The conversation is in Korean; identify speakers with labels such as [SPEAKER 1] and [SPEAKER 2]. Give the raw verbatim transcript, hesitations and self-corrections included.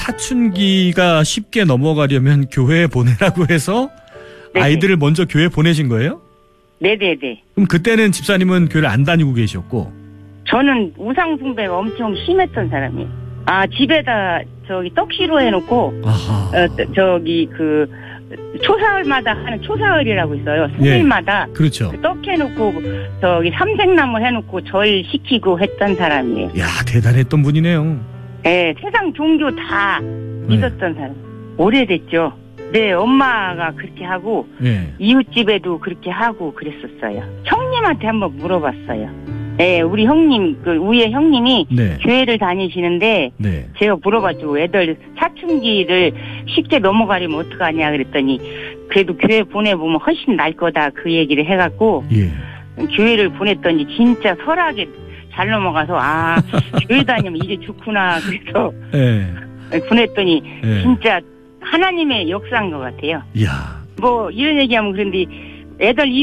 [SPEAKER 1] 사춘기가 쉽게 넘어가려면 교회에 보내라고 해서 네네. 아이들을 먼저 교회에 보내신 거예요?
[SPEAKER 2] 네네네.
[SPEAKER 1] 그럼 그때는 집사님은 교회를 안 다니고 계셨고?
[SPEAKER 2] 저는 우상숭배가 엄청 심했던 사람이에요. 아, 집에다 저기 떡시로 해놓고, 어, 저기 그, 초사흘마다 하는 초사흘이라고 있어요. 수일마다.
[SPEAKER 1] 예, 그렇죠.
[SPEAKER 2] 그 떡 해놓고, 저기 삼색나무 해놓고 절 시키고 했던 사람이에요.
[SPEAKER 1] 야, 대단했던 분이네요.
[SPEAKER 2] 네, 세상 종교 다 믿었던 네. 사람. 오래됐죠. 네, 엄마가 그렇게 하고, 네. 이웃집에도 그렇게 하고 그랬었어요. 형님한테 한번 물어봤어요. 네, 우리 형님, 그, 위에 형님이 네. 교회를 다니시는데, 네. 제가 물어봤죠. 애들 사춘기를 쉽게 넘어가려면 어떡하냐 그랬더니, 그래도 교회 보내보면 훨씬 날 거다 그 얘기를 해갖고, 예. 교회를 보냈더니 진짜 설하게 잘 넘어가서, 아, 교회 다니면 이제 좋구나. 그래서, 예. 보냈더니, 예. 진짜 하나님의 역사인 것 같아요.
[SPEAKER 1] 이야.
[SPEAKER 2] 뭐, 이런 얘기하면 그런데, 애들